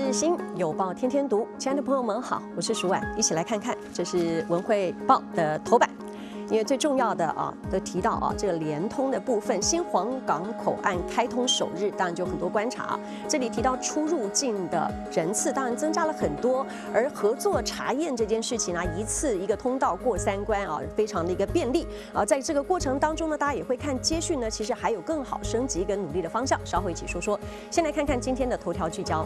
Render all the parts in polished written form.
日新，有报天天读。亲爱的朋友们好，我是舒婉，一起来看看，这是文汇报的头版。因为最重要的都提到这个联通的部分，新黄港口岸开通首日，当然就很多观察。这里提到出入境的人次，当然增加了很多，而合作查验这件事情一次一个通道过3关非常的一个便利在这个过程当中呢，大家也会看接续呢，其实还有更好升级跟努力的方向，稍后一起说说。先来看看今天的头条聚焦。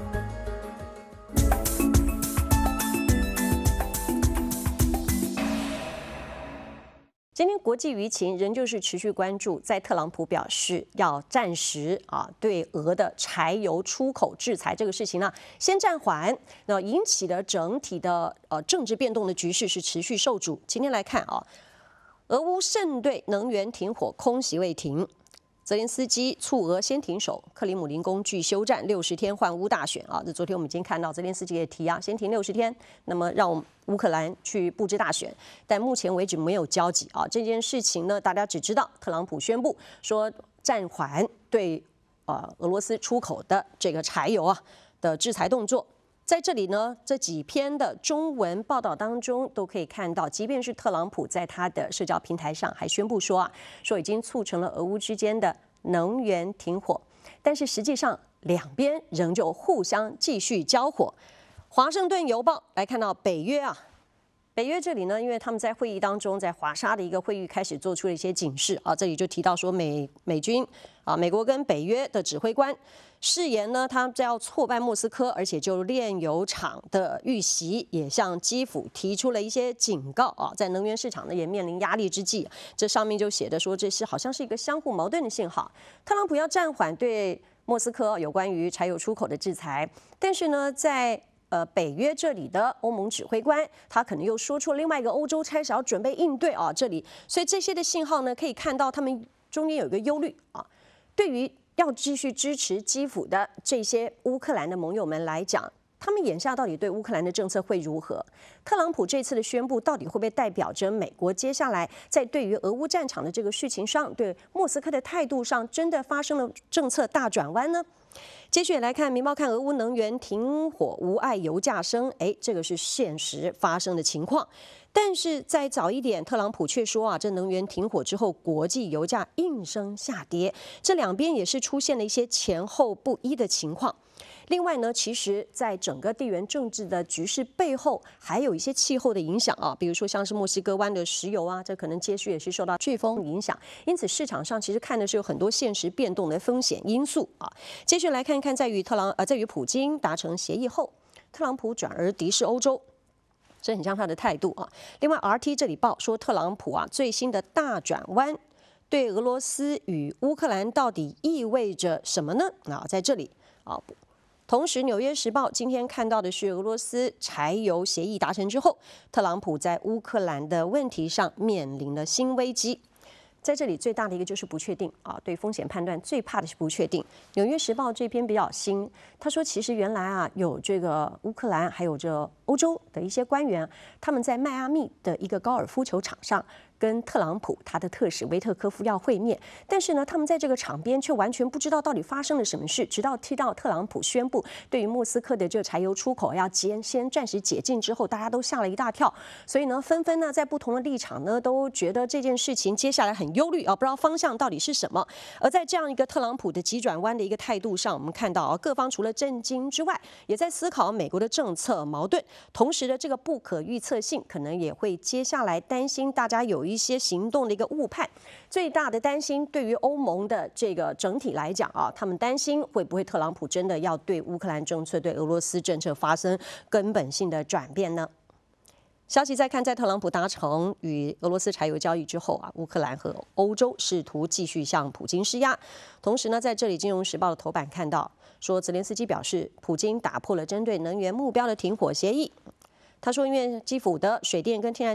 今天国际舆情仍旧是持续关注，在特朗普表示要暂时对俄的柴油出口制裁这个事情呢，先暂缓，那引起的整体的政治变动的局势是持续受阻。今天来看俄乌胜对能源停火空袭未停。泽连斯基促俄先停手，克里姆林宫拒休战，60天换乌大选这昨天我们已经看到泽连斯基也提先停60天，那么让乌克兰去布置大选，但目前为止没有交集这件事情呢，大家只知道特朗普宣布说暂缓对俄罗斯出口的这个柴油的制裁动作。在这里呢，这几篇的中文报道当中都可以看到，即便是特朗普在他的社交平台上还宣布说已经促成了俄乌之间的能源停火，但是实际上两边仍旧互相继续交火。华盛顿邮报来看到北约这里呢，因为他们在会议当中，在华沙的一个会议开始做出了一些警示这里就提到说美军美国跟北约的指挥官誓言呢，他们要挫败莫斯科，而且就炼油厂的遇袭也向基辅提出了一些警告在能源市场呢也面临压力之际，这上面就写的说这是好像是一个相互矛盾的信号。特朗普要暂缓对莫斯科有关于柴油出口的制裁，但是呢，在北约这里的欧盟指挥官，他可能又说出另外一个欧洲开始要准备应对这里，所以这些的信号呢，可以看到他们中间有一个忧虑对于要继续支持基辅的这些乌克兰的盟友们来讲，他们眼下到底对乌克兰的政策会如何？特朗普这次的宣布到底会不会代表着美国接下来在对于俄乌战场的这个事情上，对莫斯科的态度上真的发生了政策大转弯呢？接续来看，明报看俄乌能源停火无碍油价升，这个是现实发生的情况。但是再早一点，特朗普却说这能源停火之后，国际油价应声下跌，这两边也是出现了一些前后不一的情况。另外呢，其实在整个地缘政治的局势背后，还有一些气候的影响比如说像是墨西哥湾的石油这可能接续也是受到飓风影响，因此市场上其实看的是有很多现实变动的风险因素接续来看看，在与普京达成协议后，特朗普转而敌视欧洲。这很像他的态度另外 RT 这里报说，特朗普最新的大转弯对俄罗斯与乌克兰到底意味着什么呢？在这里同时，《纽约时报》今天看到的是，俄罗斯柴油协议达成之后，特朗普在乌克兰的问题上面临了新危机。在这里最大的一个就是不确定对风险判断最怕的是不确定。《纽约时报》这篇比较新，他说其实原来有这个乌克兰还有这欧洲的一些官员，他们在迈阿密的一个高尔夫球场上跟特朗普他的特使维特科夫要会面，但是呢，他们在这个场边却完全不知道到底发生了什么事，直到听到特朗普宣布对于莫斯科的这个柴油出口要先暂时解禁之后，大家都吓了一大跳，所以呢，纷纷呢在不同的立场呢都觉得这件事情接下来很忧虑不知道方向到底是什么。而在这样一个特朗普的急转弯的一个态度上，我们看到各方除了震惊之外，也在思考美国的政策矛盾，同时的这个不可预测性，可能也会接下来担心大家有一些行动的一个误判。最大的担心对于欧盟的这个整体来讲他们担心会不会特朗普真的要对乌克兰政策、对俄罗斯政策发生根本性的转变呢？消息再看，在特朗普达成与俄罗斯柴油交易之后乌克兰和欧洲试图继续向普京施压。同时呢，在这里《金融时报》的头版看到说，泽连斯基表示，普京打破了针对能源目标的停火协议。他说，因为基辅的水电跟天然